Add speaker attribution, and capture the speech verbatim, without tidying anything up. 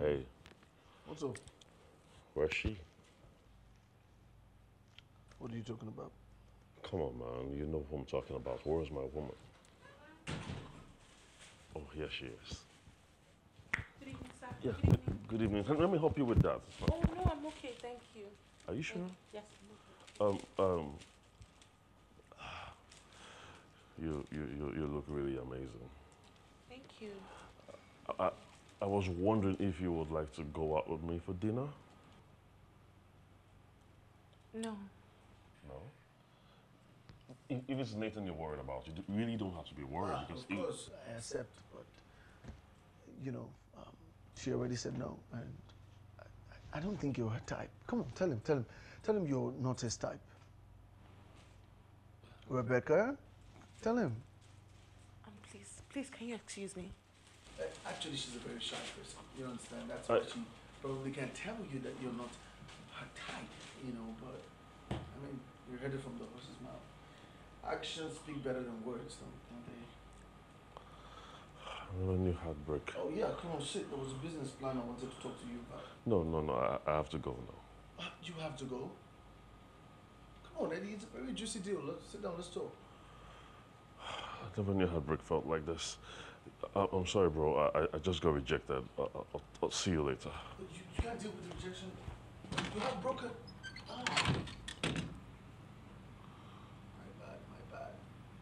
Speaker 1: Hey,
Speaker 2: What's up?
Speaker 1: where's she?
Speaker 2: What are you talking about?
Speaker 1: Come on, man. You know who I'm talking about. Where's my woman? Oh, here she is.
Speaker 3: Good evening, sir.
Speaker 1: Yeah.
Speaker 3: Good evening.
Speaker 1: Good evening. Let me help you with that.
Speaker 3: Oh, no, I'm okay. Thank you.
Speaker 1: Are you sure?
Speaker 3: Thank Yes, I'm okay.
Speaker 1: Um, um, you, you, you, you look really amazing.
Speaker 3: Thank you.
Speaker 1: I, I was wondering if you would like to go out with me for dinner?
Speaker 3: No.
Speaker 1: No? If, if it's Nathan you're worried about, you really don't have to be worried
Speaker 2: Ah,
Speaker 1: because
Speaker 2: of course, I accept, but, you know, um, she already said no, and I, I don't think you're her type. Come on, tell him, tell him. Tell him you're not his type. Rebecca, tell him.
Speaker 3: Um, please, please, can you excuse me?
Speaker 2: Uh, actually, she's a very shy person. You understand? That's
Speaker 1: I-
Speaker 2: why she probably can't tell you that you're not her type, you know, but, I mean, you heard it from the horse's mouth. Actions speak better than words, don't, don't they?
Speaker 1: I never knew heartbreak.
Speaker 2: Oh, yeah, come on, shit. There was a business plan I wanted to talk to you about.
Speaker 1: No, no, no. I, I have to go now.
Speaker 2: Uh, You have to go. Come on, Eddie. It's a very juicy deal. Let's sit down. Let's talk.
Speaker 1: I never knew heartbreak felt like this. I, I'm sorry, bro. I, I- I just got rejected. I, I'll, I'll see you later.
Speaker 2: But you, you can't deal with rejection. You have broken. Oh.